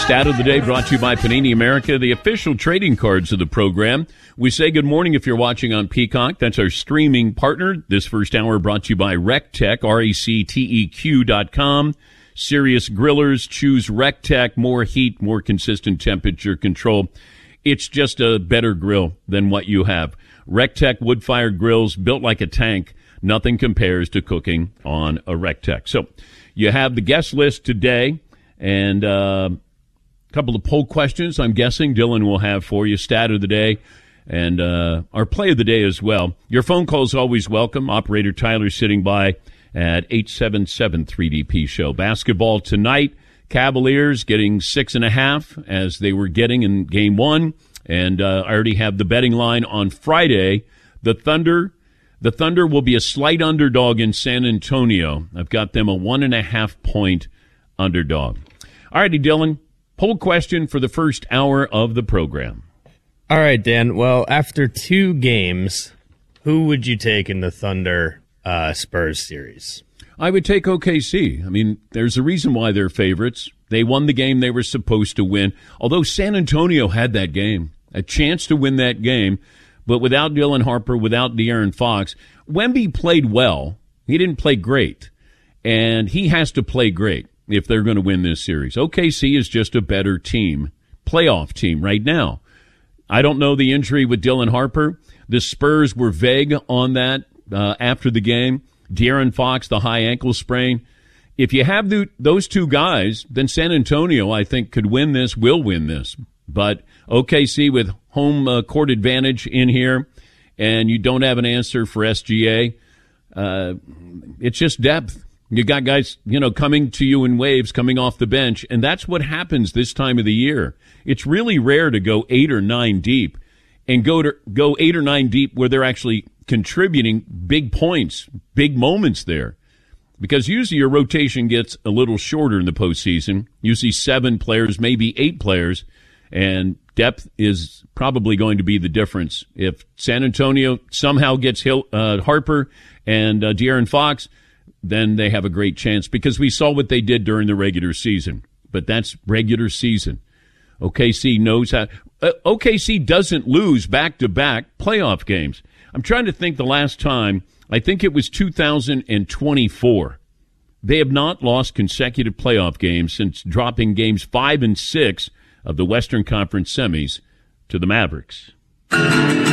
Stat of the day brought to you by Panini America, the official trading cards of the program. We say good morning if you're watching on Peacock. That's our streaming partner. This first hour brought to you by RecTech, RecTeq.com. Serious grillers, choose RecTech. More heat, more consistent temperature control. It's just a better grill than what you have. RecTech wood-fired grills built like a tank. Nothing compares to cooking on a RecTech. So you have the guest list today and a couple of poll questions I'm guessing Dylan will have for you. Stat of the day and our play of the day as well. Your phone call is always welcome. Operator Tyler sitting by at 877-3DP-SHOW. Basketball tonight. Cavaliers getting 6.5 as they were getting in game one. And I already have the betting line on Friday. The Thunder will be a slight underdog in San Antonio. I've got them a 1.5-point underdog. All righty, Dylan. Poll question for the first hour of the program. All right, Dan. Well, after 2 games, who would you take in the Thunder Spurs series? I would take OKC. I mean, there's a reason why they're favorites. They won the game they were supposed to win, although San Antonio had that game, a chance to win that game, but without Dylan Harper, without De'Aaron Fox. Wemby played well. He didn't play great, and he has to play great if they're going to win this series. OKC is just a better team, playoff team right now. I don't know the injury with Dylan Harper. The Spurs were vague on that after the game. De'Aaron Fox, the high ankle sprain. If you have those 2 guys, then San Antonio, I think, could win this, will win this. But OKC with home court advantage in here, and you don't have an answer for SGA, it's just depth. You got guys, coming to you in waves, coming off the bench, and that's what happens this time of the year. It's really rare to go 8 or 9 deep and go 8 or 9 deep where they're actually contributing big points, big moments there. Because usually your rotation gets a little shorter in the postseason. Usually 7 players, maybe 8 players, and depth is probably going to be the difference. If San Antonio somehow gets Harper and De'Aaron Fox, then they have a great chance because we saw what they did during the regular season. But that's regular season. OKC knows how. OKC doesn't lose back-to-back playoff games. I'm trying to think the last time. I think it was 2024. They have not lost consecutive playoff games since dropping games 5 and 6 of the Western Conference semis to the Mavericks.